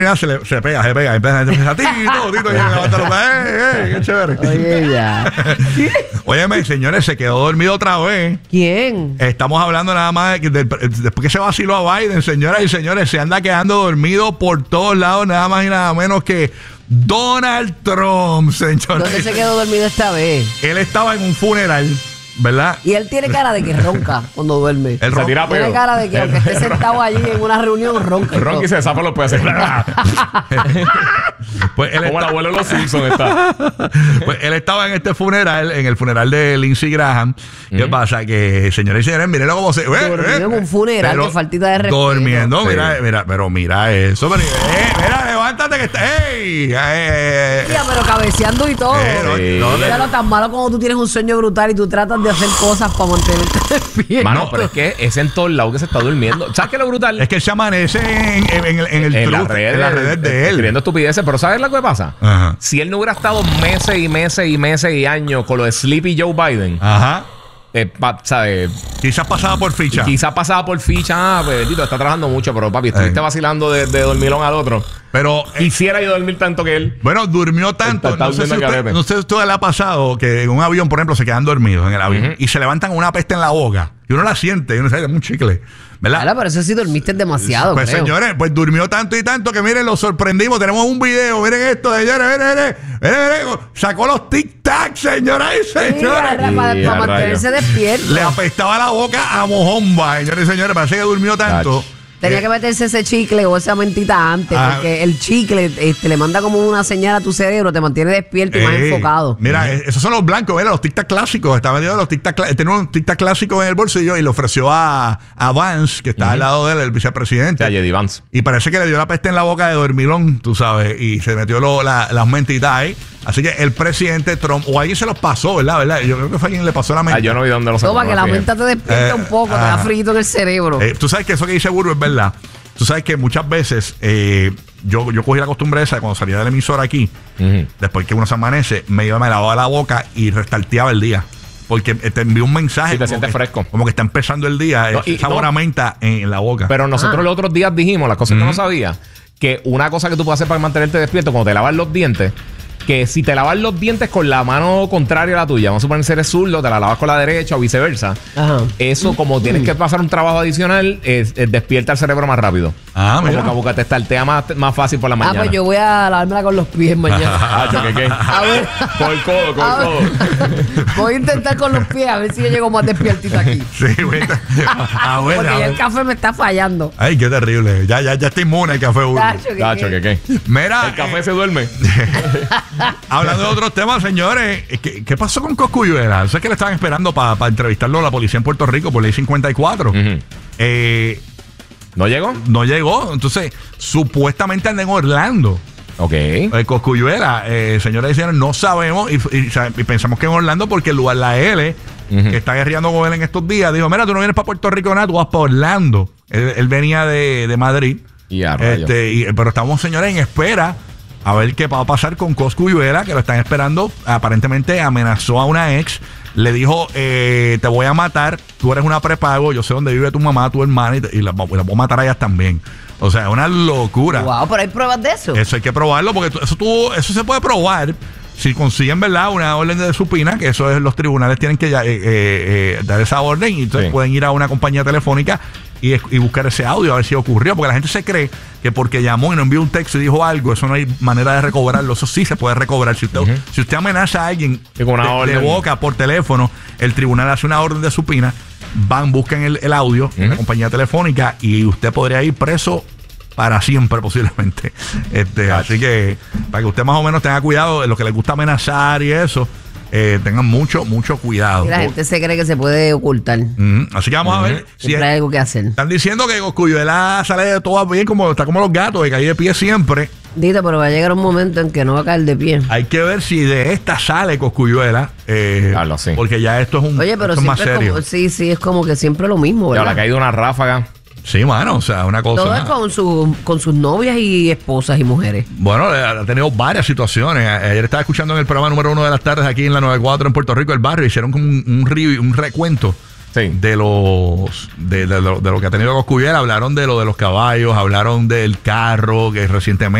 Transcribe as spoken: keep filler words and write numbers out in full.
Se, le, se pega, se pega, empieza a decir, Tito, Tito, y levanta los brazos, ¡eh, eh! ¡Qué chévere! Oye, ya. Óyeme, señores, se quedó dormido otra vez. ¿Quién? Estamos hablando nada más de, de, de, después que se vaciló a Biden, señoras y señores, se anda quedando dormido por todos lados, nada más y nada menos que Donald Trump, señores. ¿Dónde se quedó dormido esta vez? Él estaba en un funeral, ¿verdad? Y él tiene cara de que ronca cuando duerme. Él se tira Tiene pedo. cara de que aunque esté sentado allí en una reunión, ronca. Ronky se zapa los puede hacer. Pues él, Como el está, abuelo de los Simpsons está. pues él estaba en este funeral, en el funeral de Lindsey Graham. ¿Qué Uh-huh. pasa? Que, señores y señores, mírenlo cómo se... Durmiendo en un funeral, pero qué faltita de respeto. Durmiendo, Sí. mira, mira, pero mira eso. Pero, eh, mira, levántate que está... ¡Ey! Eh, eh, Tía, pero cabeceando y todo. eh, no, Sí. no, Ya no, lo tan malo como tú tienes un sueño brutal y tú tratas de hacer cosas para mantenerte despierto. Mano, pero es que es en todo el lado que se está durmiendo. ¿Sabes qué es lo brutal? Es que él se amanece en, en, en el, en el en las truth, redes, en las redes de él. escribiendo estupideces. Pero ¿sabes lo que pasa? Ajá. Si él no hubiera estado meses y meses y meses y años con lo de Sleepy Joe Biden, Ajá. eh, pa- ¿sabes? Quizás pasaba por ficha. Quizás pasaba por ficha. Ah, pues, Tito, está trabajando mucho, pero papi, estuviste Eh. vacilando de, de dormilón al otro. Pero... eh, Quisiera yo dormir tanto que él. Bueno, durmió tanto. Está- está No sé, si durmiendo usted, carete. no sé si a usted le ha pasado que en un avión, por ejemplo, se quedan dormidos en el avión Ujú. y se levantan con una peste en la boca. Y uno la siente y uno sabe, es un chicle. ¿Verdad? Claro, pero eso sí dormiste demasiado, Pues creo. señores, pues durmió tanto y tanto que miren, lo sorprendimos. Tenemos un video, miren esto, señores, miren, miren, miren, miren. Sacó los tic-tac, señoras y Sí, señores. para, para- Y para a mantenerse despierto. Le apestaba la boca a mojomba, señores y señores. Parece que durmió tanto. Tenía Eh, que meterse ese chicle o esa mentita antes, Ah. porque el chicle este, le manda como una señal a tu cerebro, te mantiene despierto y más eh, enfocado. Mira, eh, esos son los blancos, ¿verdad? Los tic-tac clásicos. Estaba vendiendo los tic-tac clásicos. Tenía un tic-tac clásico en el bolsillo y le ofreció a, a Vance, que está al lado de él, el vicepresidente. O sea, Jedi Vance. Y parece que le dio la peste en la boca de dormilón, tú sabes, y se metió lo- la- las mentitas ahí. Así que el presidente Trump, o alguien se los pasó, ¿verdad? ¿verdad? Yo creo que fue alguien le pasó la Ah, mente. yo no vi dónde lo sacó. Toma, que la no, mente te despierta Eh, un poco, te ah. da frío en el cerebro. Eh, tú sabes que eso que dice Burro es verdad. Tú sabes que muchas veces eh, yo, yo cogí la costumbre esa de cuando salía de la emisora aquí, Ujú. después que uno se amanece, me iba, me lavaba la boca y restarteaba el día. Porque eh, te envió un mensaje. Sí, te como sientes que- fresco. Como que está empezando el día, No, ese y- sabor no. a menta en, en la boca. Pero nosotros Ah. los otros días dijimos, las cosas que no sabía, que una cosa que tú puedes hacer para mantenerte despierto cuando te lavas los dientes, que si te lavas los dientes con la mano contraria a la tuya, vamos a suponer que eres zurdo, te la lavas con la derecha o viceversa. Ajá. Eso, como tienes que pasar un trabajo adicional, es, es despierta el cerebro más rápido. Ah, mira. Como que, como que te estartea más, más fácil por la Ah, mañana. pues yo voy a lavármela con los pies mañana. Ah, ¿qué, qué? A ver. Con el codo, con A el ver. codo. Voy a intentar con los pies a ver si yo llego más despiertito aquí. Sí, güey. Ah, bueno, Porque a ya ver. el café me está fallando. Ay, qué terrible. Ya, ya, ya está inmune el café Burro. Tacho, que- Tacho, que- ¿qué, qué? Mira, El café eh, se duerme. hablando de otros temas, señores, ¿qué, qué pasó con Cosculluela? Sé que le estaban esperando para entrevistarlo a la policía en Puerto Rico por ley cincuenta y cuatro. Ujú. eh, ¿No llegó? no llegó. Entonces, supuestamente anda en Orlando. Ok. El Cosculluela, eh, señores y señores, no sabemos y, y- y pensamos que en Orlando porque el lugar, la L, Ujú. que está guerreando con él en estos días, dijo, mira, tú no vienes para Puerto Rico nada, tú vas para Orlando. Él, él venía de, de Madrid. Y a rayos. Este, y- pero estamos, señores, en espera a ver qué va a pasar con Cosculluela, que lo están esperando. Aparentemente amenazó a una ex. Le dijo, eh, te voy a matar, tú eres una prepago, yo sé dónde vive tu mamá, tu hermana, y, te- y las la voy a matar a ellas también. O sea, es una locura. Wow, pero hay pruebas de eso. Eso hay que probarlo, porque tú- eso, tú, eso se puede probar si consiguen, ¿verdad?, una orden de supina, que eso es, los tribunales tienen que ya, eh, eh, eh, dar esa orden y entonces Sí. pueden ir a una compañía telefónica y, y buscar ese audio a ver si ocurrió, porque la gente se cree que porque llamó y no envió un texto y dijo algo, eso no hay manera de recobrarlo. Eso sí se puede recobrar. Si usted, Ujú. si usted amenaza a alguien Sí, con una de, de orden. boca por teléfono, el tribunal hace una orden de supina, van, buscan el, el audio en la Ujú. compañía telefónica y usted podría ir preso para siempre posiblemente. Este, así que para que usted más o menos tenga cuidado de lo que le gusta amenazar y eso, eh, tengan mucho, mucho cuidado. Y la gente se cree que se puede ocultar. Mm, así que vamos a ver si Siempre hay algo que hacer. están diciendo que Cosculluela sale de todo bien, como está como los gatos, de caer de pie siempre. Dito, pero va a llegar un momento en que no va a caer de pie. Hay que ver si de esta sale Cosculluela, eh, Claro, sí. porque ya esto es un Oye, pero esto es más siempre es serio. como, sí, sí, es como que siempre lo mismo, Ya ¿verdad? le ha caído una ráfaga. Sí, mano, o sea, una cosa. Todo es con, su, con sus novias y esposas y mujeres. Bueno, eh, ha tenido varias situaciones. A- Ayer estaba escuchando en el programa número uno de las tardes aquí en la noventa y cuatro en Puerto Rico, el barrio, hicieron como un, un, review, un recuento Sí. de los de, de, lo, de lo que ha tenido Cosculluela. Hablaron de lo de los caballos, hablaron del carro que recientemente